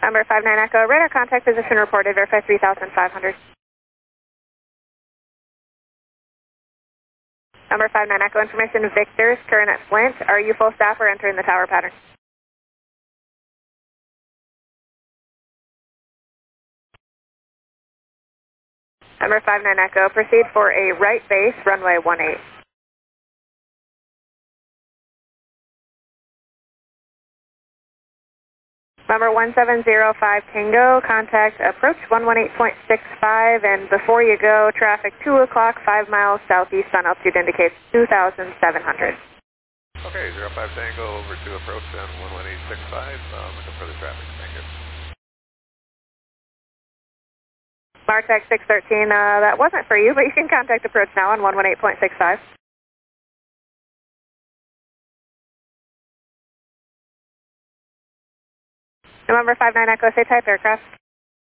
Number 59 Echo, radar contact position reported, verify 3,500. Number 59 Echo, information Victor's current at Flint. Are you full staff or entering the tower pattern? Number 59 Echo, proceed for a right base, runway 18. Number 1705 Tango, contact approach 118.65, and before you go, traffic 2 o'clock, 5 miles southeast on altitude indicates 2,700. Okay, 05 Tango over to approach on 118.65, looking for the traffic, thank you. Martech 613, that wasn't for you, but you can contact approach now on 118.65. November 59 Echo, say type aircraft.